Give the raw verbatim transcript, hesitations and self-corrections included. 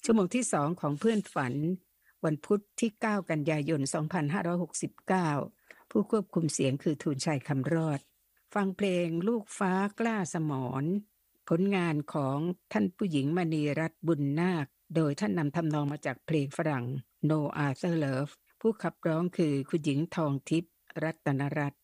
ชั่วโมงที่สองของเพื่อนฝันวันพุธที่เก้ากันยายนสองพันห้าร้อยหกสิบเก้าผู้ควบคุมเสียงคือทูลชัยคำรอดฟังเพลงลูกฟ้ากล้าสมรผลงานของท่านผู้หญิงมณีรัตน์บุญนาคโดยท่านนำทำนองมาจากเพลงฝรั่ง No Other Love ผู้ขับร้องคือคุณหญิงทองทิพย์รัตนรัตน์